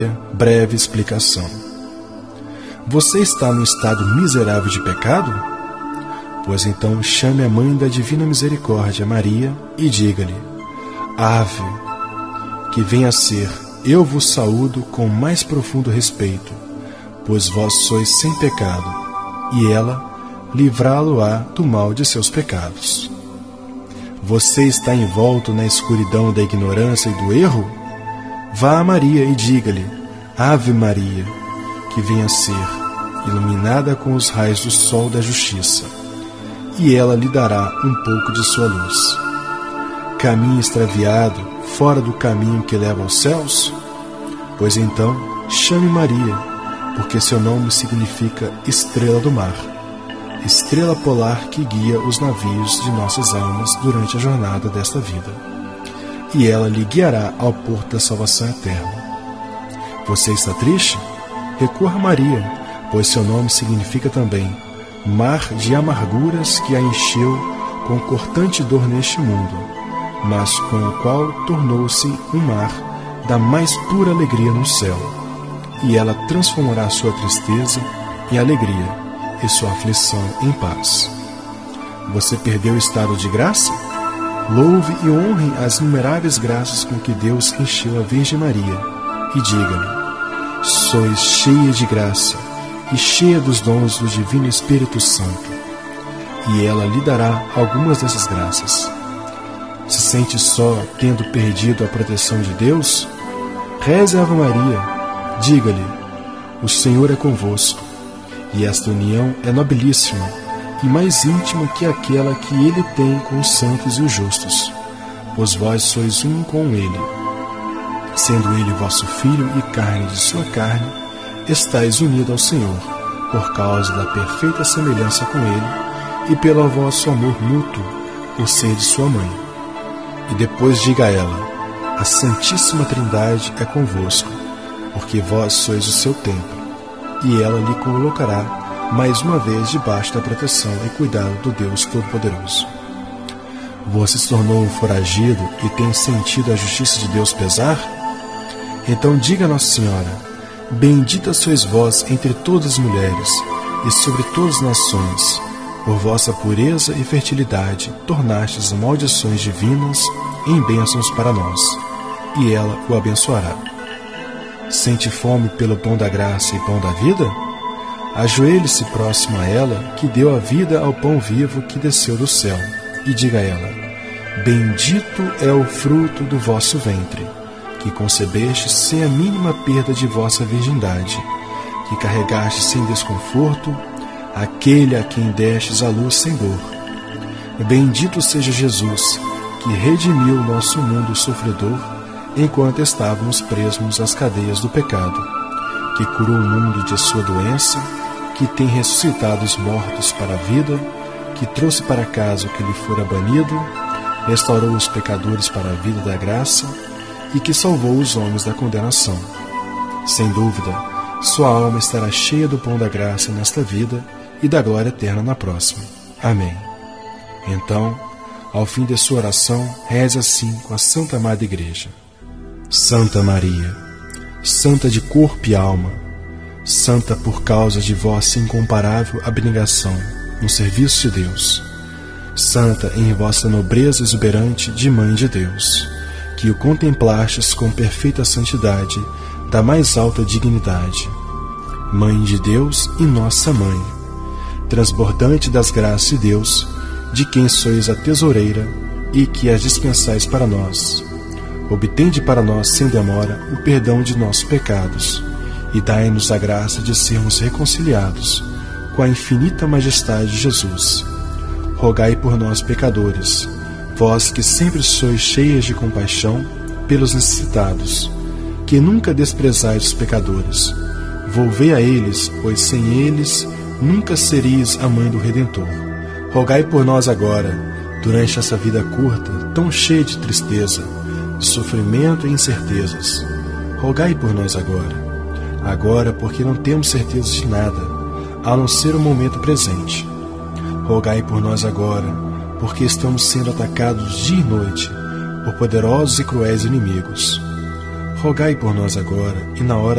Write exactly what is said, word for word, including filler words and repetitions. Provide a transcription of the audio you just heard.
Breve explicação. Você está num estado miserável de pecado? Pois então chame a mãe da Divina Misericórdia, Maria, e diga-lhe: Ave, que venha a ser, eu vos saúdo com mais profundo respeito, pois vós sois sem pecado, e ela livrá-lo-á do mal de seus pecados. Você está envolto na escuridão da ignorância e do erro? Vá a Maria e diga-lhe: Ave Maria, que venha a ser, iluminada com os raios do sol da justiça, e ela lhe dará um pouco de sua luz. Caminho extraviado, fora do caminho que leva aos céus? Pois então, chame Maria, porque seu nome significa estrela do mar, estrela polar que guia os navios de nossas almas durante a jornada desta vida. E ela lhe guiará ao porto da salvação eterna. Você está triste? Recorra a Maria, pois seu nome significa também mar de amarguras que a encheu com cortante dor neste mundo, mas com o qual tornou-se um mar da mais pura alegria no céu. E ela transformará sua tristeza em alegria e sua aflição em paz. Você perdeu o estado de graça? Louve e honre as inumeráveis graças com que Deus encheu a Virgem Maria, e diga-lhe: Sois cheia de graça e cheia dos dons do Divino Espírito Santo, e ela lhe dará algumas dessas graças. Se sente só, tendo perdido a proteção de Deus? Reze a Ave Maria, diga-lhe: O Senhor é convosco, e esta união é nobilíssima e mais íntima que aquela que ele tem com os santos e os justos, pois vós sois um com ele. Sendo ele vosso filho e carne de sua carne, estáis unidos ao Senhor, por causa da perfeita semelhança com ele e pelo vosso amor mútuo, por ser de sua mãe. E depois diga a ela: A Santíssima Trindade é convosco, porque vós sois o seu templo, e ela lhe colocará mais uma vez debaixo da proteção e cuidado do Deus Todo-Poderoso. Você se tornou um foragido e tem sentido a justiça de Deus pesar? Então diga a Nossa Senhora: Bendita sois vós entre todas as mulheres e sobre todas as nações, por vossa pureza e fertilidade tornastes as maldições divinas em bênçãos para nós, e ela o abençoará. Sente fome pelo pão da graça e pão da vida? Ajoelhe-se próximo a ela, que deu a vida ao pão vivo que desceu do céu, e diga a ela: Bendito é o fruto do vosso ventre, que concebeste sem a mínima perda de vossa virgindade, que carregaste sem desconforto aquele a quem destes a luz sem dor. Bendito seja Jesus, que redimiu nosso mundo sofredor, enquanto estávamos presos às cadeias do pecado, que curou o mundo de sua doença, que tem ressuscitado os mortos para a vida, que trouxe para casa o que lhe fora banido, restaurou os pecadores para a vida da graça e que salvou os homens da condenação. Sem dúvida, sua alma estará cheia do pão da graça nesta vida e da glória eterna na próxima. Amém. Então, ao fim de sua oração, reze assim com a Santa Amada Igreja: Santa Maria, santa de corpo e alma, santa por causa de vossa incomparável abnegação no serviço de Deus, santa em vossa nobreza exuberante de Mãe de Deus, que o contemplastes com perfeita santidade da mais alta dignidade, Mãe de Deus e nossa Mãe, transbordante das graças de Deus, de quem sois a tesoureira e que as dispensais para nós. Obtende para nós sem demora o perdão de nossos pecados e dai-nos a graça de sermos reconciliados com a infinita majestade de Jesus. Rogai por nós, pecadores, vós que sempre sois cheias de compaixão pelos necessitados, que nunca desprezais os pecadores. Volvei a eles, pois sem eles nunca seríeis a mãe do Redentor. Rogai por nós agora, durante essa vida curta, tão cheia de tristeza, de sofrimento e incertezas. Rogai por nós agora. Agora, porque não temos certeza de nada, a não ser o momento presente. Rogai por nós agora, porque estamos sendo atacados dia e noite por poderosos e cruéis inimigos. rogai por nós agora e na hora